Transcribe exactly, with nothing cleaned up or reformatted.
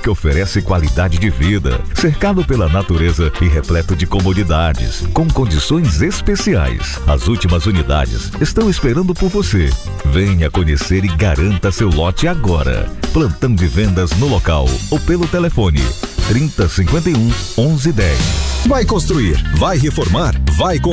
que oferece qualidade de vida, cercado pela natureza e repleto de comodidades, com condições especiais. As últimas unidades estão esperando por você. Venha conhecer e garanta seu lote agora. Plantão de vendas no local ou pelo telefone trinta, cinquenta e um, onze, dez. Vai construir, vai reformar, vai construir.